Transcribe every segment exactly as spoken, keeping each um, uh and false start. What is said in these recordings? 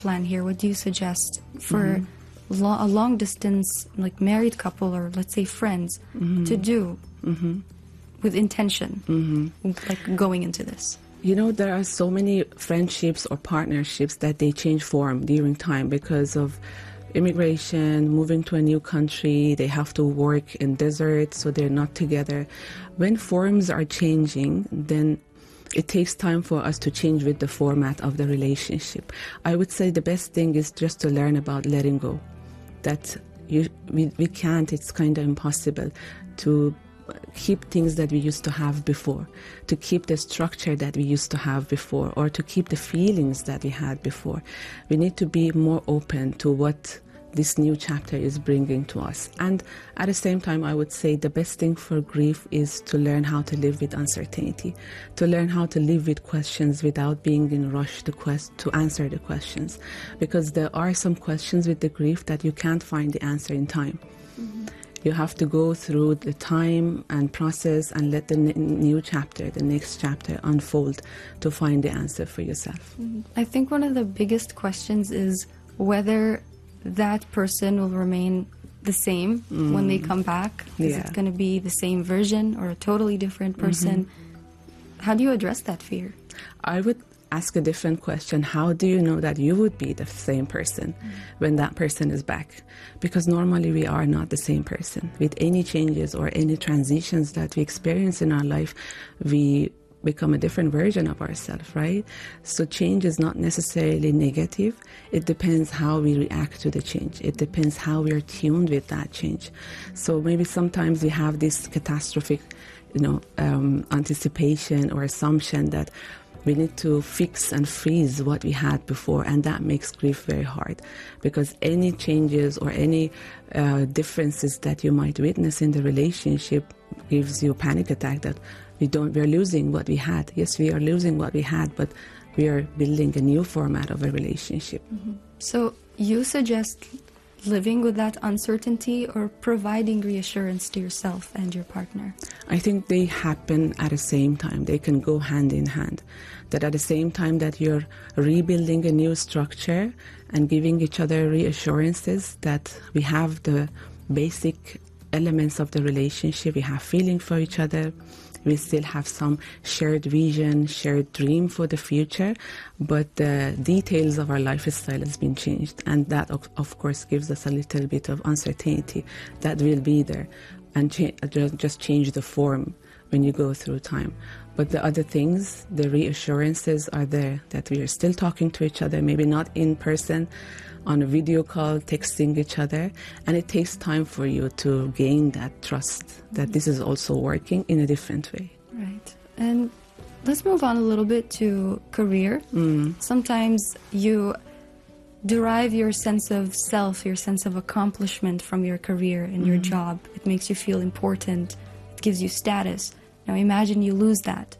plan here, what do you suggest for Mm-hmm. lo- a long distance, like married couple or let's say friends, Mm-hmm. to do Mm-hmm. with intention, Mm-hmm. like going into this? You know, there are so many friendships or partnerships that they change form during time because of immigration, moving to a new country, they have to work in desert, so they're not together. When forms are changing, then it takes time for us to change with the format of the relationship. I would say the best thing is just to learn about letting go. That you, we, we can't, it's kind of impossible to keep things that we used to have before, to keep the structure that we used to have before, or to keep the feelings that we had before. We need to be more open to what this new chapter is bringing to us. And at the same time, I would say the best thing for grief is to learn how to live with uncertainty, to learn how to live with questions without being in a rush to, quest- to answer the questions. Because there are some questions with the grief that you can't find the answer in time. Mm-hmm. You have to go through the time and process and let the n- new chapter, the next chapter, unfold to find the answer for yourself. Mm-hmm. I think one of the biggest questions is whether that person will remain the same mm. when they come back. Is yeah. it going to be the same version or a totally different person? Mm-hmm. How do you address that fear? I would ask a different question. How do you know that you would be the same person mm. when that person is back? Because normally we are not the same person. With any changes or any transitions that we experience in our life, we become a different version of ourselves, right? So change is not necessarily negative. It depends how we react to the change. It depends how we are tuned with that change. So maybe sometimes we have this catastrophic, you know, um, anticipation or assumption that we need to fix and freeze what we had before, and that makes grief very hard, because any changes or any uh, differences that you might witness in the relationship gives you a panic attack that we don't, we're losing what we had. Yes, we are losing what we had, but we are building a new format of a relationship. Mm-hmm. So you suggest living with that uncertainty or providing reassurance to yourself and your partner? I think they happen at the same time. They can go hand in hand. That at the same time that you're rebuilding a new structure and giving each other reassurances that we have the basic elements of the relationship, we have feeling for each other, we still have some shared vision, shared dream for the future, but the details of our lifestyle has been changed, and that of, of course gives us a little bit of uncertainty that will be there and cha- just change the form when you go through time. But the other things, the reassurances are there, that we are still talking to each other, maybe not in person, on a video call, texting each other, and it takes time for you to gain that trust that this is also working in a different way. Right. And let's move on a little bit to career. Mm. Sometimes you derive your sense of self, your sense of accomplishment from your career and mm. your job. It makes you feel important. It gives you status. Now imagine you lose that.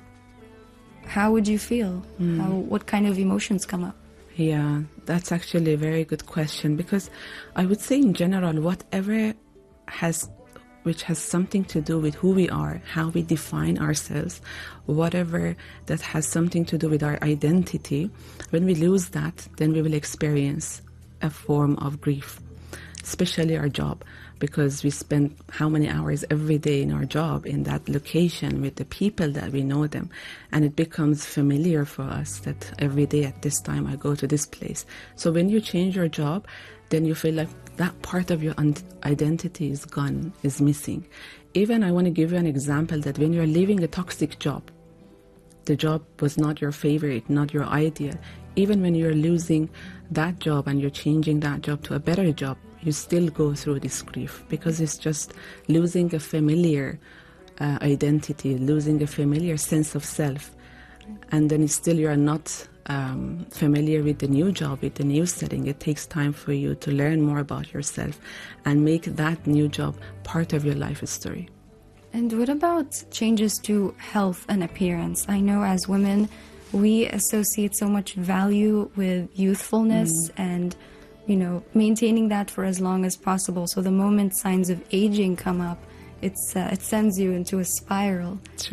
How would you feel? Mm. How, what kind of emotions come up? Yeah, that's actually a very good question, because I would say in general, whatever has, which has something to do with who we are, how we define ourselves, whatever that has something to do with our identity, when we lose that, then we will experience a form of grief, especially our job, because we spend how many hours every day in our job, in that location, with the people that we know them, and it becomes familiar for us that every day at this time I go to this place. So when you change your job, then you feel like that part of your un- identity is gone, is missing. Even I want to give you an example that when you're leaving a toxic job, the job was not your favorite, not your ideal. Even when you're losing that job and you're changing that job to a better job, you still go through this grief, because it's just losing a familiar uh, identity, losing a familiar sense of self. And then it's still you're not um, familiar with the new job, with the new setting. It takes time for you to learn more about yourself and make that new job part of your life story. And what about changes to health and appearance? I know as women, we associate so much value with youthfulness mm. and, you know, maintaining that for as long as possible. So the moment signs of aging come up, it's uh, it sends you into a spiral. True.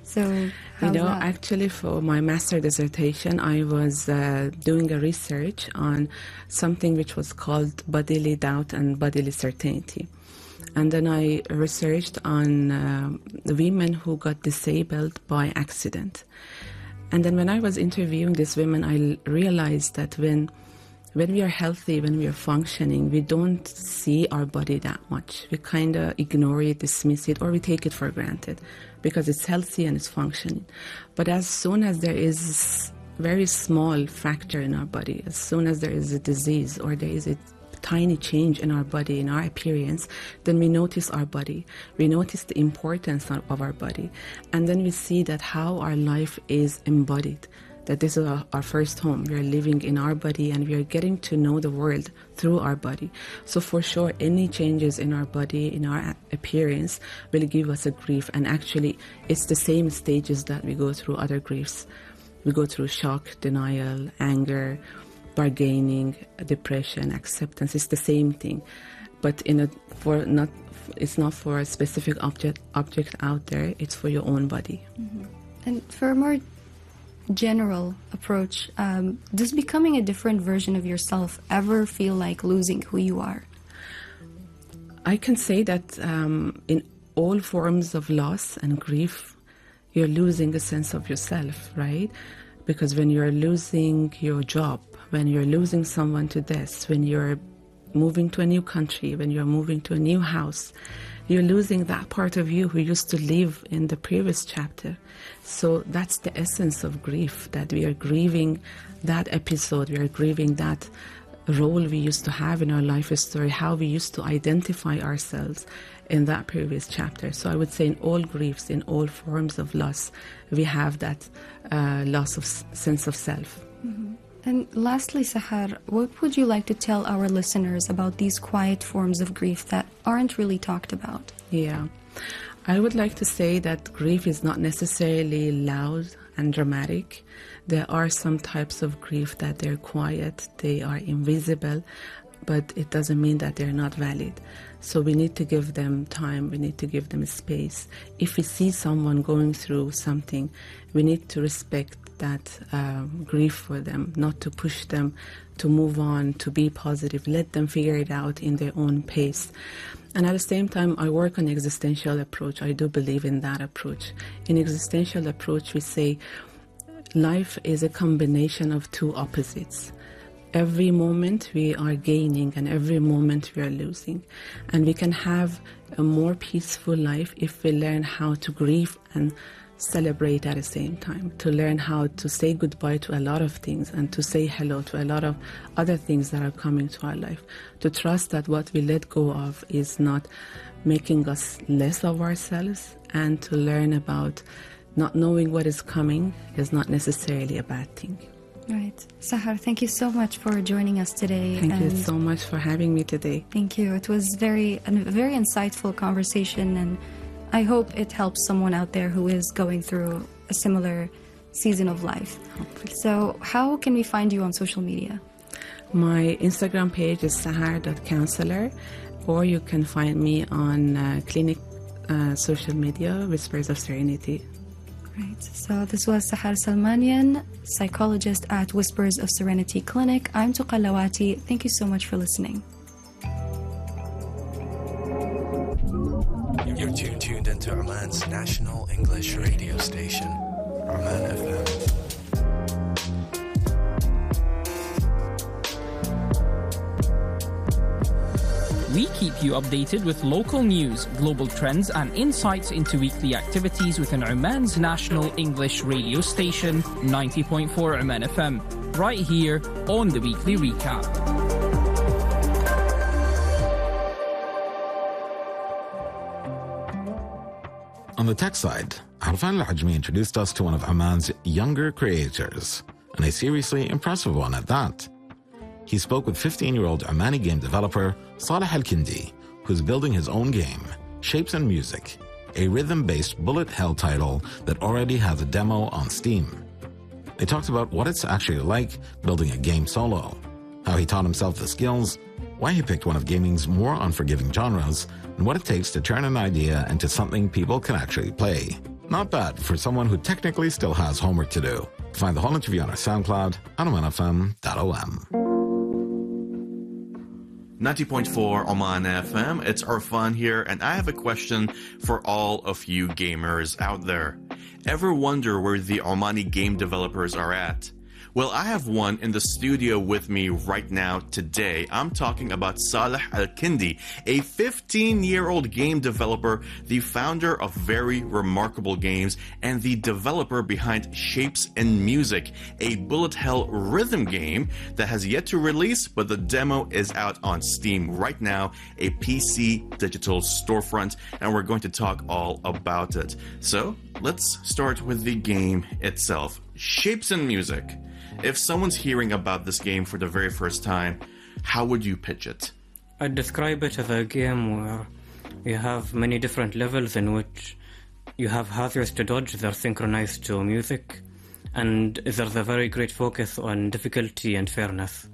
So, You how's know, that? actually, for my master dissertation, I was uh, doing a research on something which was called bodily doubt and bodily certainty. And then I researched on uh, the women who got disabled by accident. And then when I was interviewing these women, I realized that when when we are healthy, when we are functioning, we don't see our body that much. We kind of ignore it, dismiss it, or we take it for granted because it's healthy and it's functioning. But as soon as there is very small fracture in our body, as soon as there is a disease or there is a tiny change in our body, in our appearance, then we notice our body. We notice the importance of our body. And then we see that how our life is embodied, that this is our, our first home. We are living in our body and we are getting to know the world through our body. So for sure, any changes in our body, in our appearance, will give us a grief. And actually, it's the same stages that we go through other griefs. We go through shock, denial, anger, bargaining, depression, acceptance. It's the same thing, but in a for not it's not for a specific object object out there. It's for your own body. Mm-hmm. And for a more general approach, um, does becoming a different version of yourself ever feel like losing who you are? I can say that um, in all forms of loss and grief, you're losing a sense of yourself, right? Because when you're losing your job, when you're losing someone to death, when you're moving to a new country, when you're moving to a new house, you're losing that part of you who used to live in the previous chapter. So that's the essence of grief, that we are grieving that episode, we are grieving that role we used to have in our life story, how we used to identify ourselves in that previous chapter. So I would say in all griefs, in all forms of loss, we have that uh, loss of s- sense of self. Mm-hmm. And lastly, Sahar, what would you like to tell our listeners about these quiet forms of grief that aren't really talked about? Yeah, I would like to say that grief is not necessarily loud and dramatic. There are some types of grief that they're quiet, they are invisible, but it doesn't mean that they're not valid. So we need to give them time, we need to give them space. If we see someone going through something, we need to respect that uh, grief for them, not to push them to move on, to be positive. Let them figure it out in their own pace. And at the same time, I work on existential approach. I do believe in that approach. In existential approach, we say life is a combination of two opposites. Every moment we are gaining and every moment we are losing. And we can have a more peaceful life if we learn how to grieve and celebrate at the same time, to learn how to say goodbye to a lot of things and to say hello to a lot of other things that are coming to our life, to trust that what we let go of is not making us less of ourselves, and to learn about not knowing what is coming is not necessarily a bad thing. Right. Sahar, thank you so much for joining us today. Thank and you so much for having me today. Thank you. It was very a very insightful conversation, and I hope it helps someone out there who is going through a similar season of life. Hopefully. So how can we find you on social media? My Instagram page is sahar dot counselor, or you can find me on uh, clinic uh, social media, Whispers of Serenity. Right. So this was Sahar Salmanian, psychologist at Whispers of Serenity Clinic. I'm Tuqa Lawati. Thank you so much for listening. You're tuned, tuned into Oman's national English radio station, Oman F M. We keep you updated with local news, global trends, and insights into weekly activities within Oman's national English radio station, ninety point four Oman F M, right here on the Weekly Recap. On the tech side, Arfan Al-Ajmi introduced us to one of Oman's younger creators, and a seriously impressive one at that. He spoke with fifteen-year-old Omani game developer Saleh Al-Kindi, who's building his own game, Shapes and Music, a rhythm-based bullet hell title that already has a demo on Steam. They talked about what it's actually like building a game solo, how he taught himself the skills, why he picked one of gaming's more unforgiving genres, and what it takes to turn an idea into something people can actually play. Not bad for someone who technically still has homework to do. Find the whole interview on our SoundCloud at oman f m dot o m. ninety point four Oman F M, it's Arfan here, and I have a question for all of you gamers out there. Ever wonder where the Omani game developers are at? Well, I have one in the studio with me right now today. I'm talking about Saleh Al-Kindi, a fifteen-year-old game developer, the founder of very remarkable games, and the developer behind Shapes and Music, a bullet hell rhythm game that has yet to release, but the demo is out on Steam right now, a P C digital storefront, and we're going to talk all about it. So, let's start with the game itself. Shapes and Music. If someone's hearing about this game for the very first time, how would you pitch it? I'd describe it as a game where you have many different levels in which you have hazards to dodge that are synchronized to music, and there's a very great focus on difficulty and fairness.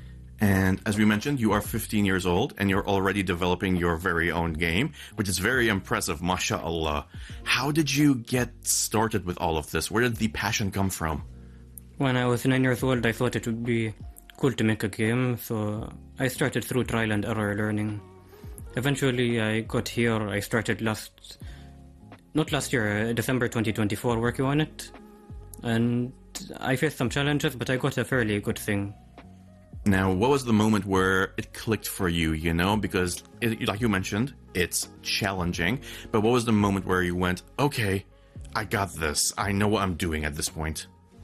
And as we mentioned, you are fifteen years old and you're already developing your very own game, which is very impressive, mashallah. How did you get started with all of this? Where did the passion come from? When I was nine years old, I thought it would be cool to make a game, so I started through trial and error learning. Eventually, I got here. I started last, not last year, December twenty twenty-four, working on it. And I faced some challenges, but I got a fairly good thing. Now, what was the moment where it clicked for you, you know? Because, it, like you mentioned, it's challenging. But what was the moment where you went, okay, I got this. I know what I'm doing at this point?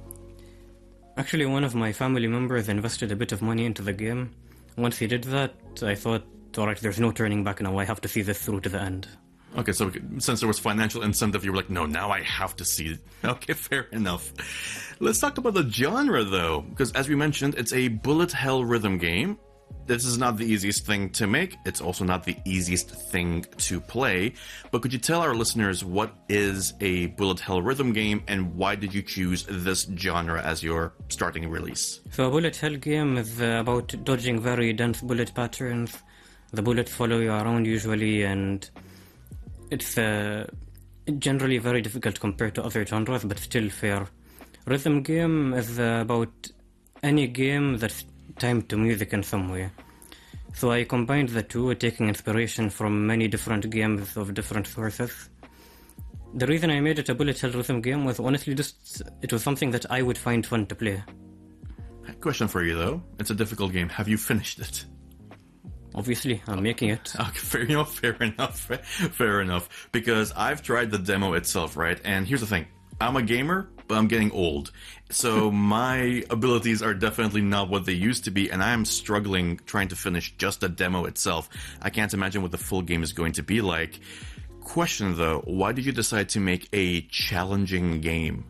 Actually, one of my family members invested a bit of money into the game. Once he did that, I thought, alright, there's no turning back now, I have to see this through to the end. Okay, so since there was financial incentive, you were like, no, now I have to see it. Okay, fair enough. Let's talk about the genre, though, because as we mentioned, it's a bullet hell rhythm game. This is not the easiest thing to make. It's also not the easiest thing to play. But could you tell our listeners what is a bullet hell rhythm game and why did you choose this genre as your starting release? So a bullet hell game is uh, about dodging very dense bullet patterns. The bullets follow you around usually, and it's uh, generally very difficult compared to other genres, but still fair. Rhythm game is uh, about any game that's timed to music in some way. So I combined the two, taking inspiration from many different games of different sources. The reason I made it a bullet hell rhythm game was honestly just, it was something that I would find fun to play. Question for you though, it's a difficult game. Have you finished it? Obviously, I'm making it. Okay, fair enough, fair enough, fair enough. Because I've tried the demo itself, right? And here's the thing. I'm a gamer, but I'm getting old. So my abilities are definitely not what they used to be, and I'm struggling trying to finish just the demo itself. I can't imagine what the full game is going to be like. Question though, why did you decide to make a challenging game?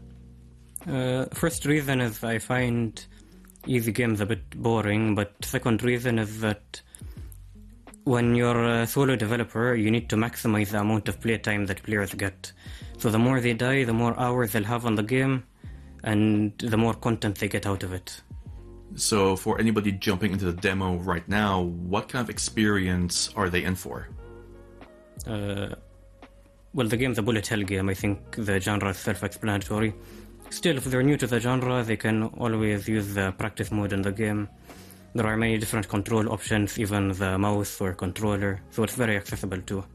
Uh, first reason is I find easy games a bit boring, but second reason is that when you're a solo developer, you need to maximize the amount of playtime that players get. So the more they die, the more hours they'll have on the game, and the more content they get out of it. So for anybody jumping into the demo right now, what kind of experience are they in for? Uh, well, the game's a bullet hell game. I think the genre is self-explanatory. Still, if they're new to the genre, they can always use the practice mode in the game. There are many different control options, even the mouse or controller, so it's very accessible too.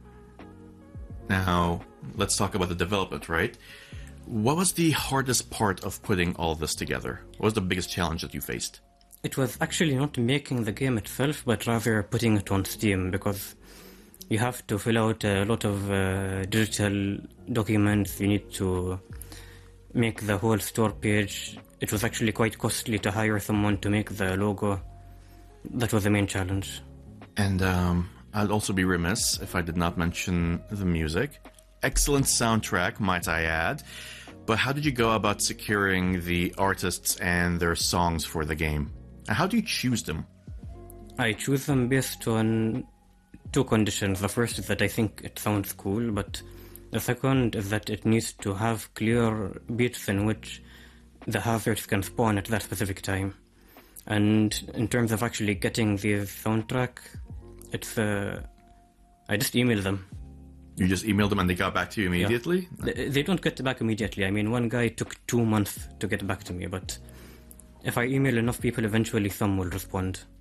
Now, let's talk about the development, right? What was the hardest part of putting all of this together? What was the biggest challenge that you faced? It was actually not making the game itself, but rather putting it on Steam, because you have to fill out a lot of uh, digital documents. You need to make the whole store page. It was actually quite costly to hire someone to make the logo. That was the main challenge. And um, I'd also be remiss if I did not mention the music. Excellent soundtrack, might I add. But how did you go about securing the artists and their songs for the game? And how do you choose them? I choose them based on two conditions. The first is that I think it sounds cool, but the second is that it needs to have clear beats in which the hazards can spawn at that specific time. And in terms of actually getting the soundtrack, it's uh, I just email them. You just emailed them and they got back to you immediately? Yeah. They, they don't get back immediately. I mean, one guy took two months to get back to me, but if I email enough people, eventually some will respond.